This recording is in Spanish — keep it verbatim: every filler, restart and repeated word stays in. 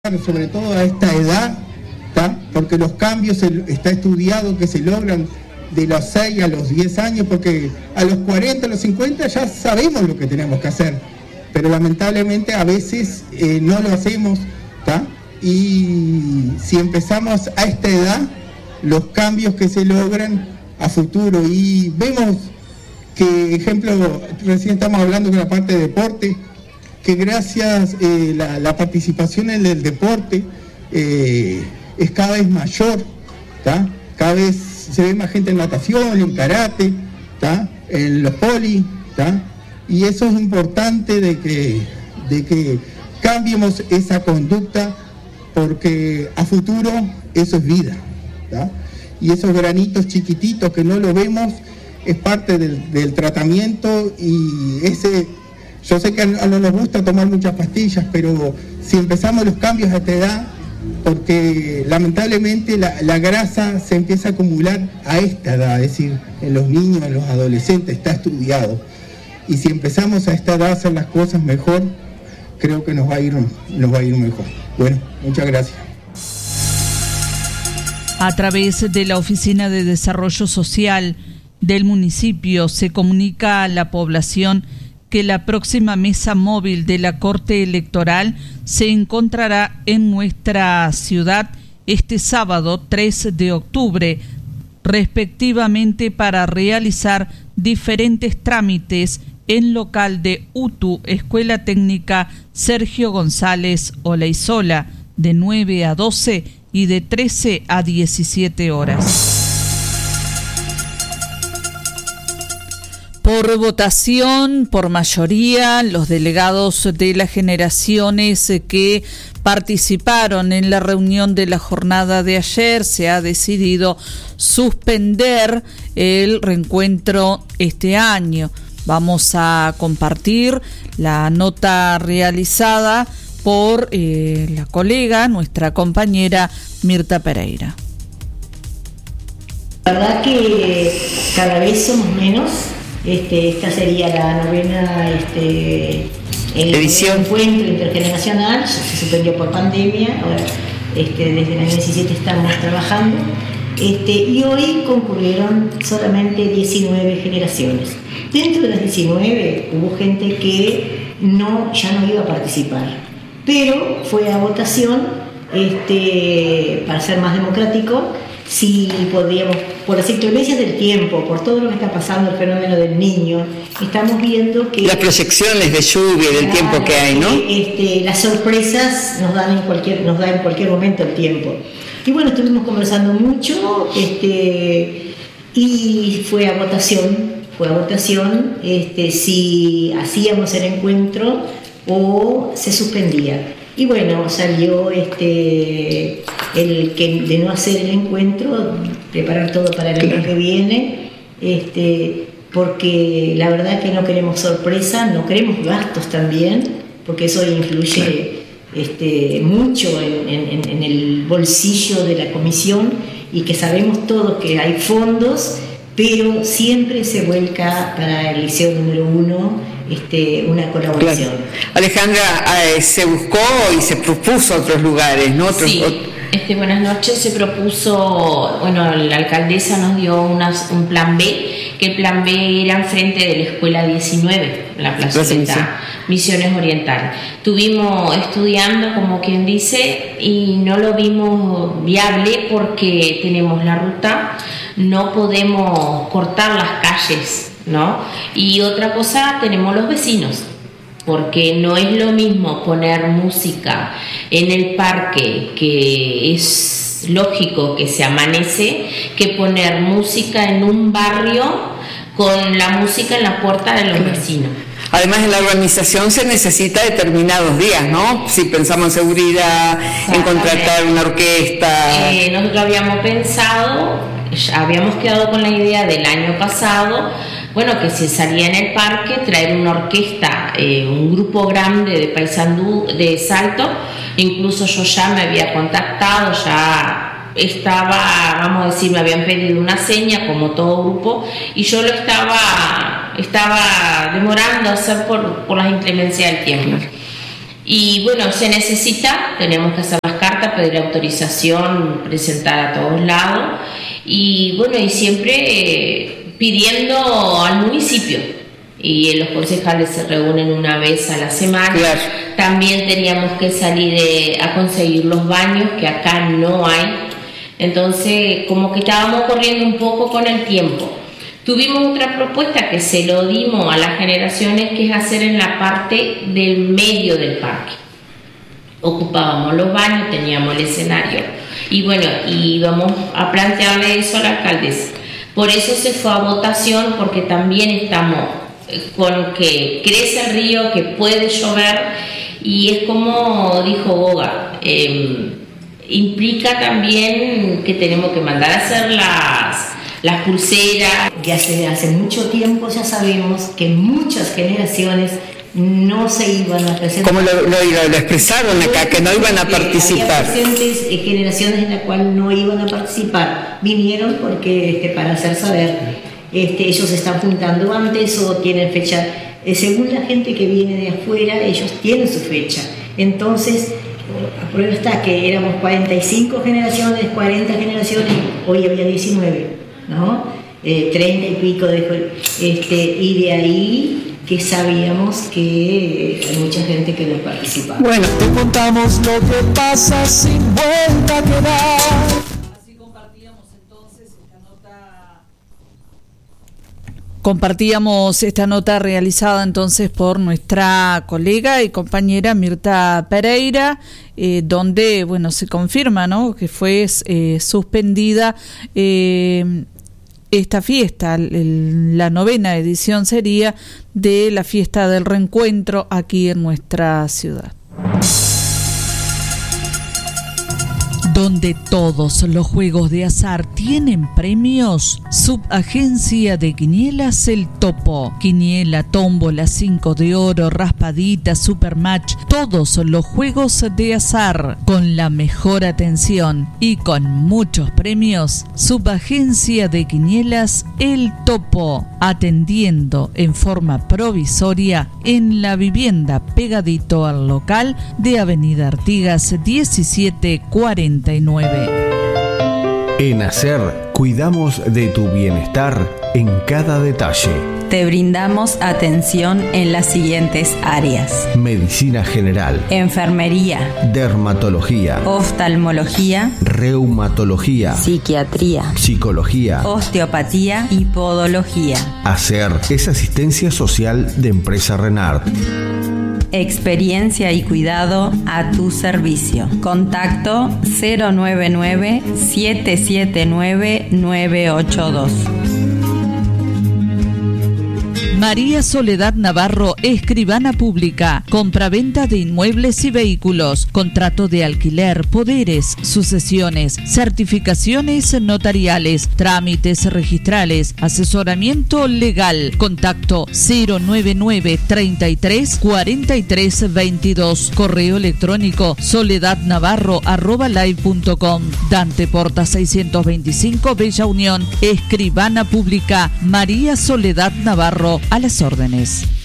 sobre todo a esta edad, ¿tá? Porque los cambios se, está estudiado que se logran de los seis a los diez años, porque a los cuarenta, a los cincuenta ya sabemos lo que tenemos que hacer, pero lamentablemente a veces eh, no lo hacemos, ¿tá? Y si empezamos a esta edad, los cambios que se logran a futuro, y vemos que, ejemplo, recién estamos hablando de la parte de deporte, que gracias eh, la, la participación en el deporte eh, es cada vez mayor, ¿tá? Cada vez se ve más gente en natación, en karate, ¿tá? En los poli, ¿tá? Y eso es importante de que, de que cambiemos esa conducta, porque a futuro eso es vida, ¿tá? Y esos granitos chiquititos que no lo vemos es parte del, del tratamiento, y ese... Yo sé que no nos gusta tomar muchas pastillas, pero si empezamos los cambios a esta edad, porque lamentablemente la, la grasa se empieza a acumular a esta edad, es decir, en los niños, en los adolescentes, está estudiado. Y si empezamos a esta edad a hacer las cosas mejor, creo que nos va a ir, nos va a ir mejor. Bueno, muchas gracias. A través de la Oficina de Desarrollo Social del municipio se comunica a la población que la próxima mesa móvil de la Corte Electoral se encontrará en nuestra ciudad este sábado tres de octubre, respectivamente, para realizar diferentes trámites en local de U T U, Escuela Técnica Sergio González Olaizola, de nueve a doce y de trece a diecisiete horas. Por votación, por mayoría, los delegados de las generaciones que participaron en la reunión de la jornada de ayer, se ha decidido suspender el reencuentro este año. Vamos a compartir la nota realizada por eh, la colega, nuestra compañera Mirta Pereira. La verdad que cada vez somos menos. Este, esta sería la novena este, el edición encuentro intergeneracional, se suspendió por pandemia, ahora este, desde el año diecisiete estamos trabajando, este, y hoy concurrieron solamente diecinueve generaciones. Dentro de las diecinueve hubo gente que no, ya no iba a participar, pero fue a votación este, para ser más democrático. Si podríamos, por las inclemencias del tiempo, por todo lo que está pasando, el fenómeno del niño, estamos viendo que... Las proyecciones de lluvia, del claro, tiempo que hay, ¿no? Este, las sorpresas nos dan en cualquier, nos da en cualquier momento el tiempo. Y bueno, estuvimos conversando mucho, este, y fue a votación, fue a votación, este, si hacíamos el encuentro o se suspendía. Y bueno, salió este el que de no hacer el encuentro, preparar todo para el año que viene, este, porque la verdad que no queremos sorpresa, no queremos gastos también, porque eso influye este, mucho en, en, en el bolsillo de la comisión, y que sabemos todos que hay fondos, pero siempre se vuelca para el liceo número uno este, una colaboración. Claro. Alejandra, eh, se buscó y se propuso otros lugares, ¿no? Otros, sí, ot- este, buenas noches. Se propuso, bueno, la alcaldesa nos dio unas, un plan B, que el plan B era enfrente de la escuela diecinueve, la plazoleta Misiones Orientales. Estuvimos estudiando, como quien dice, y no lo vimos viable porque tenemos la ruta, no podemos cortar las calles, ¿no? Y otra cosa, tenemos los vecinos, porque no es lo mismo poner música en el parque, que es lógico que se amanece, que poner música en un barrio con la música en la puerta de los vecinos. Además, en la organización se necesita determinados días, ¿no? Si pensamos en seguridad, en contratar una orquesta. Eh, nosotros habíamos pensado, ya habíamos quedado con la idea del año pasado, bueno, que se salía en el parque, traer una orquesta, eh, un grupo grande de Paysandú, de Salto. Incluso yo ya me había contactado, ya estaba, vamos a decir, me habían pedido una seña como todo grupo, y yo lo estaba, estaba demorando a hacer por, por las inclemencias del tiempo. Y bueno, se necesita, tenemos que hacer las cartas, pedir autorización, presentar a todos lados y bueno, y siempre eh, pidiendo al municipio. Y los concejales se reúnen una vez a la semana. Claro. También teníamos que salir de, a conseguir los baños, que acá no hay. Entonces, como que estábamos corriendo un poco con el tiempo. Tuvimos otra propuesta que se lo dimos a las generaciones, que es hacer en la parte del medio del parque. Ocupábamos los baños, teníamos el escenario. Y bueno, íbamos a plantearle eso a la alcaldesa. Por eso se fue a votación, porque también estamos con que crece el río, que puede llover, y es como dijo Boga, eh, implica también que tenemos que mandar a hacer las, las pulseras. Ya hace, hace mucho tiempo ya sabemos que muchas generaciones no se iban a presentar. Como lo, lo, lo expresaron acá, que no iban a participar. Había presentes, eh, generaciones en las cuales no iban a participar, vinieron porque este, para hacer saber. Este, ellos se están juntando antes o tienen fecha, eh, según la gente que viene de afuera, ellos tienen su fecha. Entonces, a prueba está que éramos cuarenta y cinco generaciones, cuarenta generaciones, hoy había diecinueve, ¿no? Eh, treinta y pico de, este, y de ahí que sabíamos que hay mucha gente que no participaba. Bueno, te contamos lo que pasa sin vuelta que dar. Compartíamos esta nota realizada entonces por nuestra colega y compañera Mirta Pereira, eh, donde bueno se confirma, ¿no?, que fue eh, suspendida eh, esta fiesta, el, la novena edición sería de la fiesta del reencuentro aquí en nuestra ciudad. Donde todos los juegos de azar tienen premios, Subagencia de Quinielas El Topo. Quiniela, tómbola, cinco de oro, raspadita, supermatch, todos los juegos de azar con la mejor atención y con muchos premios. Subagencia de Quinielas El Topo, atendiendo en forma provisoria en la vivienda pegadito al local de Avenida Artigas diecisiete cuarenta y nueve. En Hacer, cuidamos de tu bienestar en cada detalle. Te brindamos atención en las siguientes áreas: medicina general, enfermería, dermatología, oftalmología, reumatología, psiquiatría, psicología, osteopatía y podología. Hacer es asistencia social de Empresa Renard. Experiencia y cuidado a tu servicio. Contacto cero nueve nueve, siete siete nueve, nueve ocho dos. María Soledad Navarro, escribana pública, compraventa de inmuebles y vehículos, contrato de alquiler, poderes, sucesiones, certificaciones notariales, trámites registrales, asesoramiento legal. Contacto cero nueve nueve, treinta y tres, cuarenta y tres veintidós. Correo electrónico soledadnavarro arroba live punto com. Dante Porta seiscientos veinticinco, Bella Unión. Escribana pública María Soledad Navarro, a las órdenes.